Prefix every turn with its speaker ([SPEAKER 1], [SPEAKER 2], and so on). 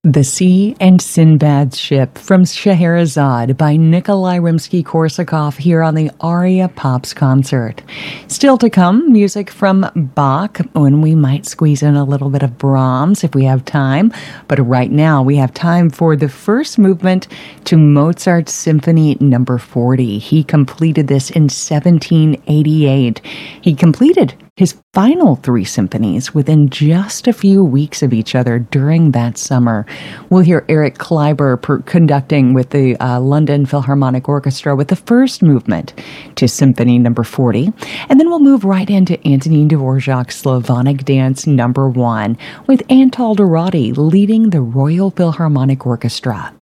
[SPEAKER 1] The Sea and Sinbad's Ship from Scheherazade by Nikolai Rimsky-Korsakov here on the Aria Pops concert. Still to come, music from Bach, and we might squeeze in a little bit of Brahms if we have time. But right now we have time for the first movement to Mozart's Symphony No. 40. He completed this in 1788. He completed his final three symphonies within just a few weeks of each other during that summer. We'll hear Eric Kleiber conducting with the London Philharmonic Orchestra with the first movement to Symphony No. 40. And then we'll move right into Antonin Dvorak's Slavonic Dance No. 1 with Antal Dorati leading the Royal Philharmonic Orchestra.